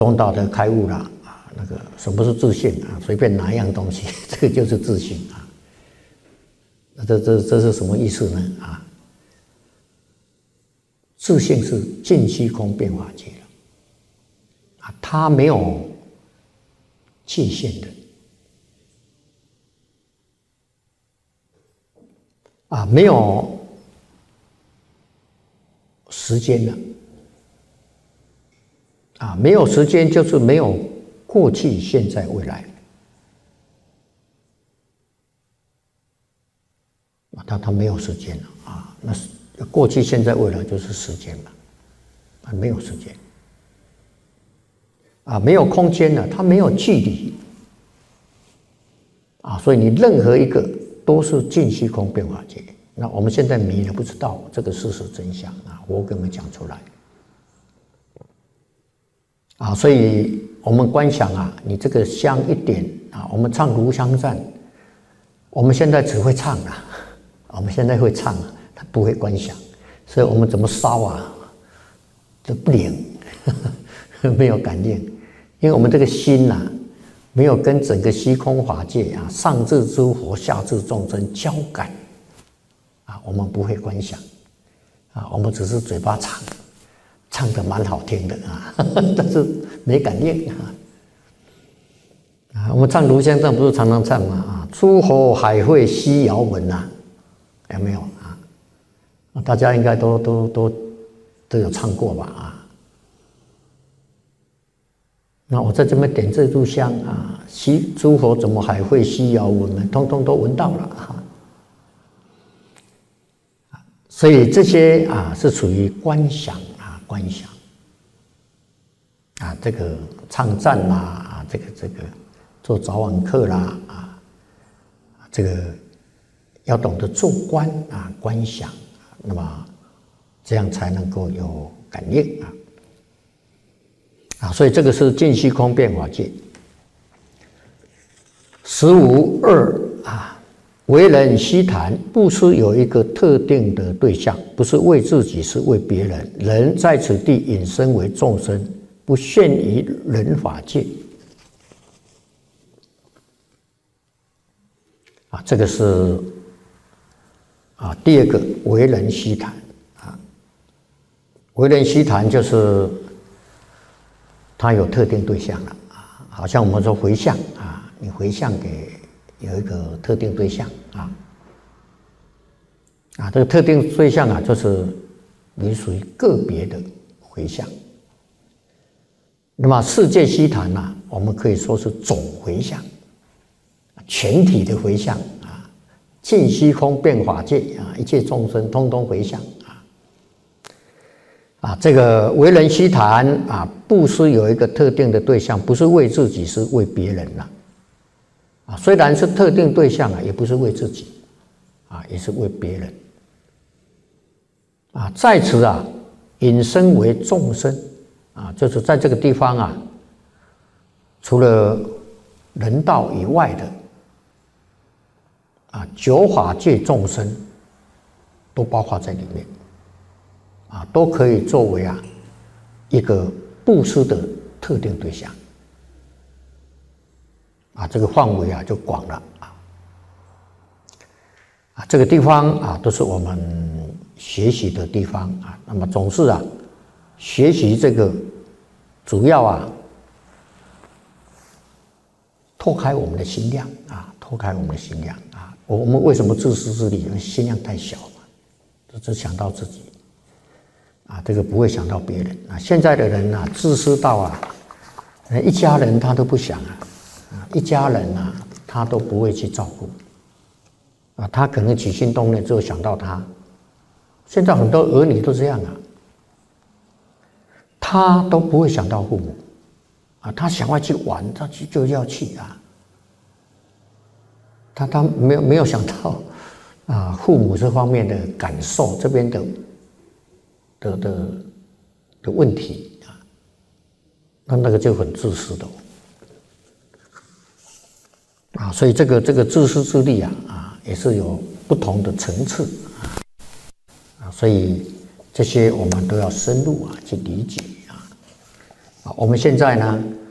中道的开悟啦那个什么是自信啊？随便拿一样东西，这个就是自信啊。这是什么意思呢？啊，自信是尽虚空变法界了啊，它没有界限的啊，没有时间了啊，没有时间就是没有过去、现在、未来。它没有时间了啊，那过去、现在、未来就是时间嘛，啊，没有时间啊，没有空间了，它没有距离啊，所以你任何一个都是尽虚空变法界。那我们现在迷了，不知道这个事实真相啊，我给你们讲出来啊，所以我们观想啊，你这个香一点啊，我们唱炉香赞，我们现在只会唱啊。我们现在会唱啊，它不会观想，所以我们怎么烧啊，就不灵，没有感应，因为我们这个心啊，没有跟整个虚空法界啊，上至诸佛，下至众生交感啊，我们不会观想啊，我们只是嘴巴唱得蛮好听的啊，但是没感应啊。我们唱炉香赞不是常常唱吗？啊，诸佛海会悉遥闻呐。有没有啊？大家应该都有唱过吧？啊，那我在这边点这炷香啊，诸佛怎么还会悉遥闻呢？通通都闻到了啊。所以这些啊是属于观想啊，观想啊，这个唱赞啦啊，这个做早晚课啦啊，这个。要懂得做观啊，观想，那么这样才能够有感应啊，所以这个是尽虚空变法界。15.2啊，为人希谈，不是有一个特定的对象，不是为自己，是为别人。人在此地引申为众生，不限于人法界啊，这个是。啊，第二个为人希谈啊，为人希谈就是他有特定对象了啊，好像我们说回向啊，你回向给有一个特定对象这个特定对象啊，就是你属于个别的回向。那么世界希谈呢，我们可以说是总回向，全体的回向。尽虚空变法界啊，一切众生通通回向这个为人希谈啊，布施有一个特定的对象，不是为自己，是为别人虽然是特定对象也不是为自己也是为别人在此引申为众生就是在这个地方除了人道以外的。九法界众生都包括在里面都可以作为一个布施的特定对象这个范围就广了这个地方都是我们学习的地方那么总是学习这个主要拓开我们的心量拓开我们的心量我们为什么自私自利？因为心量太小嘛，只想到自己这个不会想到别人现在的人自私到一家人他都不想一家人他都不会去照顾他可能起心动念只有想到他。现在很多儿女都这样他都不会想到父母他想要去玩，他就要去他没有想到父母这方面的感受，这边的问题那个就很自私的所以这个自私自利也是有不同的层次所以这些我们都要深入去理解我们现在呢